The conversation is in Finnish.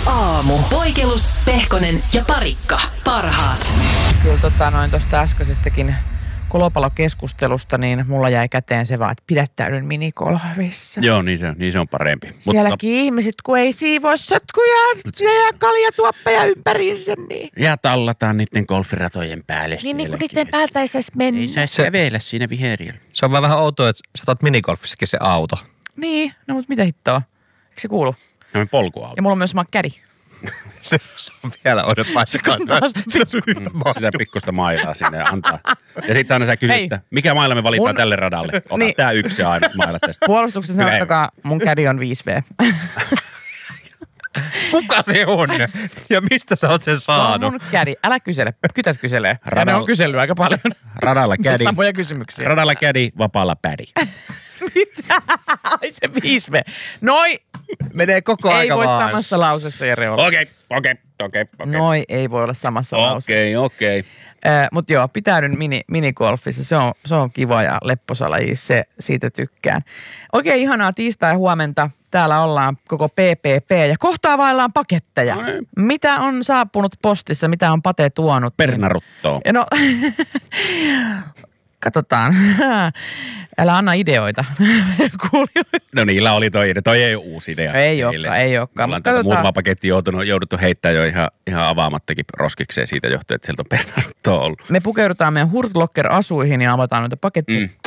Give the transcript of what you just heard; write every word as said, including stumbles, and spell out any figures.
aamu. Poikelus, Pehkonen ja Parikka. Parhaat. Kyllä tota noin tuosta äskeisestäkin Kolopalo-keskustelusta, niin mulla jäi käteen se vaan, että pidättäydyn minikolvissa. Joo, niin se on, niin se on parempi. Sielläkin Mutta ihmiset, kun ei siivoo sotkuja, ne jää kaljatuoppeja ympäriinsä, niin... ja tallataan niiden golfiratojen päälle. Niin, niin kuin sielläkin. niiden päältä ei saisi mennä. Ei saisi kävellä siinä viheriöllä. Se on vähän outoa, että sä otat minigolfissakin se auto. Niin, no mutta mitä hittoa? Eikö se kuulu? Se on polkuauto. Ja mulla on myös sama kädi. se, se on vielä odottaa se kantaa. Sitä pikkusta mailaa sinne ja antaa. Ja sitten aina sä kysyt, Hei. että mikä maila me valitaan Mun- tälle radalle. Ota Niin. tää yksi ja aina maila tästä. Puolustuksen Hyvä. sanottakaa, mun kädi on viisi V. Kuka se on? Ja mistä sä oot sen Se on saanut? mun kädi. Älä kysele. Kytät kyselee. Ja ne Radal- on kysellyt aika paljon. Radalla kädi. Samoja kysymyksiä. Radalla kädi, vapaalla pädi. Mitä? Ai se viisi V. Noi Menee koko ei aika voi vaan. samassa lausessa, Jere, olla. Okei, okei, okei, okei. Noi ei voi olla samassa lausessa. Okei, okei. Äh, Mutta joo, pitäydyn mini, minigolfissa. Se on, se on kiva ja lepposa laji, se, siitä tykkään. Oikein ihanaa tiistai huomenta. Täällä ollaan koko P P P ja kohta availlaan paketteja. No niin. Mitä on saapunut postissa, mitä on Pate tuonut? Pernaruttoa. Ja no, katsotaan. Älä anna ideoita kuulijoille. No niillä oli toi, toi ei ole uusi idea. Ei Heille. olekaan, ei olekaan. Ollaan Mutta tätä katsotaan. muutama paketti joutunut, jouduttu heittämään jo ihan, ihan avaamattakin roskikseen siitä johtuen, että sieltä on pernaruttoa ollut. Me pukeudutaan meidän Hurt Locker-asuihin ja avataan noita paketteja. Mm.